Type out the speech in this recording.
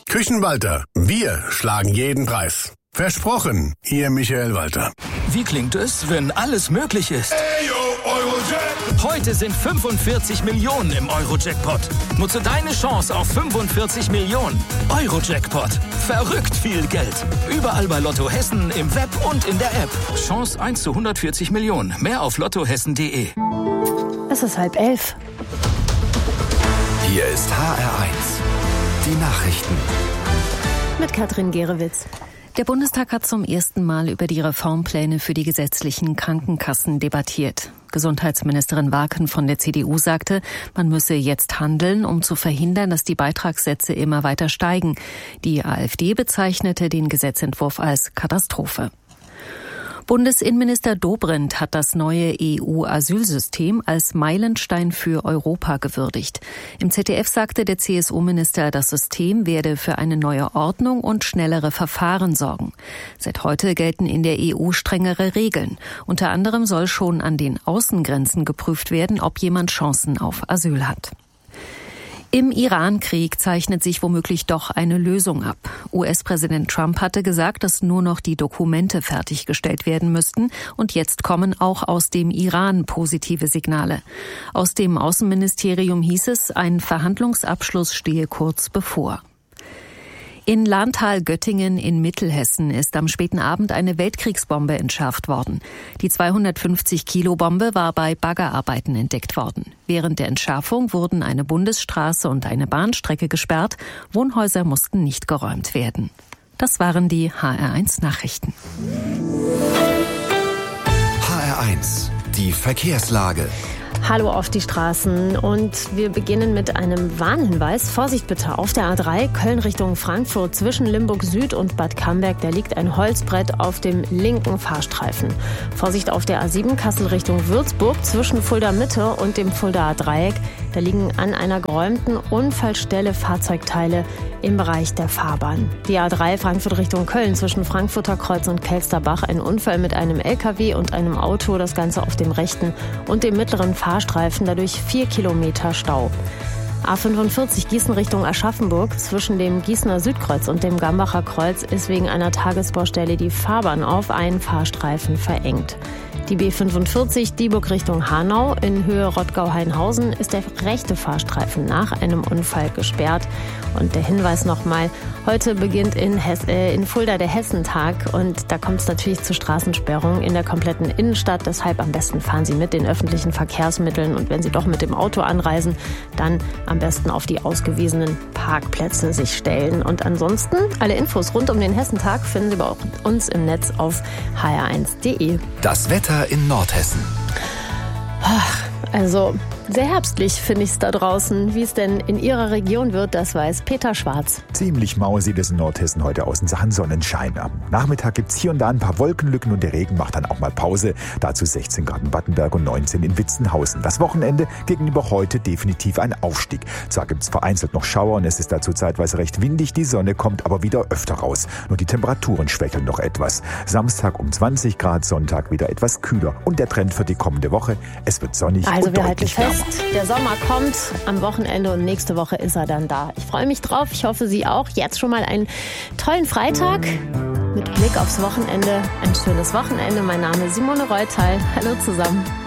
Küchenwalter, wir schlagen jeden Preis. Versprochen, Ihr Michael Walter. Wie klingt es, wenn alles möglich ist? Heute sind 45 Millionen im Euro-Jackpot. Nutze deine Chance auf 45 Millionen. Euro-Jackpot. Verrückt viel Geld. Überall bei Lotto Hessen, im Web und in der App. Chance 1 zu 140 Millionen. Mehr auf lottohessen.de. Es ist 10:30. Hier ist HR1. Die Nachrichten. Mit Katrin Gerewitz. Der Bundestag hat zum ersten Mal über die Reformpläne für die gesetzlichen Krankenkassen debattiert. Gesundheitsministerin Warken von der CDU sagte, man müsse jetzt handeln, um zu verhindern, dass die Beitragssätze immer weiter steigen. Die AfD bezeichnete den Gesetzentwurf als Katastrophe. Bundesinnenminister Dobrindt hat das neue EU-Asylsystem als Meilenstein für Europa gewürdigt. Im ZDF sagte der CSU-Minister, das System werde für eine neue Ordnung und schnellere Verfahren sorgen. Seit heute gelten in der EU strengere Regeln. Unter anderem soll schon an den Außengrenzen geprüft werden, ob jemand Chancen auf Asyl hat. Im Iran-Krieg zeichnet sich womöglich doch eine Lösung ab. US-Präsident Trump hatte gesagt, dass nur noch die Dokumente fertiggestellt werden müssten. Und jetzt kommen auch aus dem Iran positive Signale. Aus dem Außenministerium hieß es, ein Verhandlungsabschluss stehe kurz bevor. In Lahntal-Göttingen in Mittelhessen ist am späten Abend eine Weltkriegsbombe entschärft worden. Die 250-Kilo-Bombe war bei Baggerarbeiten entdeckt worden. Während der Entschärfung wurden eine Bundesstraße und eine Bahnstrecke gesperrt. Wohnhäuser mussten nicht geräumt werden. Das waren die HR1 Nachrichten. HR1, die Verkehrslage. Hallo auf die Straßen und wir beginnen mit einem Warnhinweis. Vorsicht bitte, auf der A3 Köln Richtung Frankfurt zwischen Limburg Süd und Bad Camberg, da liegt ein Holzbrett auf dem linken Fahrstreifen. Vorsicht auf der A7 Kassel Richtung Würzburg zwischen Fulda Mitte und dem Fuldaer Dreieck, da liegen an einer geräumten Unfallstelle Fahrzeugteile im Bereich der Fahrbahn. Die A3 Frankfurt Richtung Köln zwischen Frankfurter Kreuz und Kelsterbach, ein Unfall mit einem LKW und einem Auto, das Ganze auf dem rechten und dem mittleren Fahrstreifen, dadurch 4 Kilometer Stau. A45 Gießen Richtung Aschaffenburg zwischen dem Gießener Südkreuz und dem Gambacher Kreuz ist wegen einer Tagesbaustelle die Fahrbahn auf einen Fahrstreifen verengt. Die B45 Dieburg Richtung Hanau in Höhe Rottgau-Hainhausen ist der rechte Fahrstreifen nach einem Unfall gesperrt. Und der Hinweis nochmal, heute beginnt in Fulda der Hessentag und da kommt es natürlich zu Straßensperrungen in der kompletten Innenstadt. Deshalb am besten fahren Sie mit den öffentlichen Verkehrsmitteln und wenn Sie doch mit dem Auto anreisen, dann am besten auf die ausgewiesenen Parkplätze sich stellen. Und ansonsten alle Infos rund um den Hessentag finden Sie bei uns im Netz auf hr1.de. Das Wetter in Nordhessen. Also sehr herbstlich finde ich es da draußen. Wie es denn in Ihrer Region wird, das weiß Peter Schwarz. Ziemlich mau sieht es in Nordhessen heute aus in Sachen Sonnenschein. Am Nachmittag gibt es hier und da ein paar Wolkenlücken und der Regen macht dann auch mal Pause. Dazu 16 Grad in Battenberg und 19 in Witzenhausen. Das Wochenende gegenüber heute definitiv ein Aufstieg. Zwar gibt es vereinzelt noch Schauer und es ist dazu zeitweise recht windig. Die Sonne kommt aber wieder öfter raus. Nur die Temperaturen schwächeln noch etwas. Samstag um 20 Grad, Sonntag wieder etwas kühler. Und der Trend für die kommende Woche, es wird sonnig also und wir halten deutlich fest, wärmer. der Sommer kommt am Wochenende und nächste Woche ist er dann da. Ich freue mich drauf, ich hoffe Sie auch. Jetzt schon mal einen tollen Freitag mit Blick aufs Wochenende. Ein schönes Wochenende. Mein Name ist Simone Reutal. Hallo zusammen.